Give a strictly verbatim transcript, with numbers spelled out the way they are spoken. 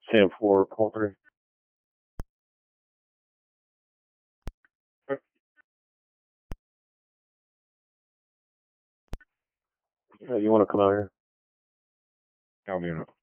Sam four, call three. Uh, you want to come out here? I'll be in it.